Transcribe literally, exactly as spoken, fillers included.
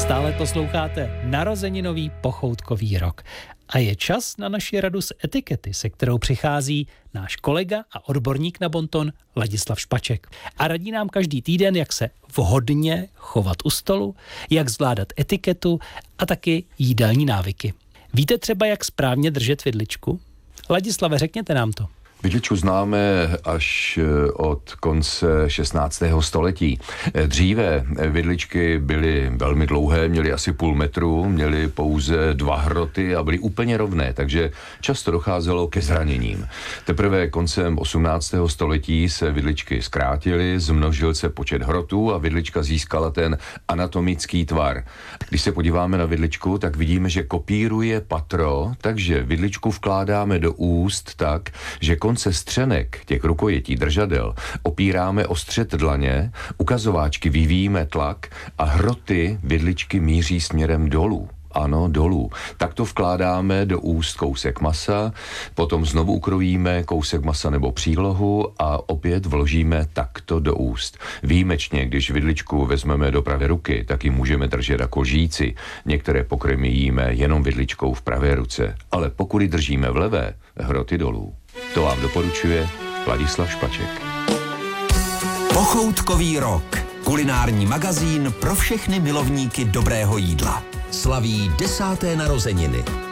Stále posloucháte narozeninový pochoutkový rok. A je čas na naši radu z etikety, se kterou přichází náš kolega a odborník na bonton Ladislav Špaček. A radí nám každý týden, jak se vhodně chovat u stolu, jak zvládat etiketu a taky jídelní návyky. Víte třeba, jak správně držet vidličku? Ladislave, řekněte nám to. Vidličku známe až od konce šestnáctého století. Dříve vidličky byly velmi dlouhé, měly asi půl metru, měly pouze dva hroty a byly úplně rovné, takže často docházelo ke zraněním. Teprve koncem osmnáctého století se vidličky zkrátily, zmnožil se počet hrotů a vidlička získala ten anatomický tvar. Když se podíváme na vidličku, tak vidíme, že kopíruje patro, takže vidličku vkládáme do úst tak, že konce střenek, těch rukojetí držadel, opíráme o střed dlaně, ukazováčky vyvíjíme tlak a hroty vidličky míří směrem dolů. Ano, dolů. Takto vkládáme do úst kousek masa, potom znovu ukrojíme kousek masa nebo přílohu a opět vložíme takto do úst. Výjimečně, když vidličku vezmeme do pravé ruky, tak ji můžeme držet jako lžíci. Některé pokrmy jíme jenom vidličkou v pravé ruce, ale pokud ji držíme v levé, hroty dolů. To vám doporučuje Ladislav Špaček. Pochoutkový rok. Kulinární magazín pro všechny milovníky dobrého jídla. Slaví desáté narozeniny.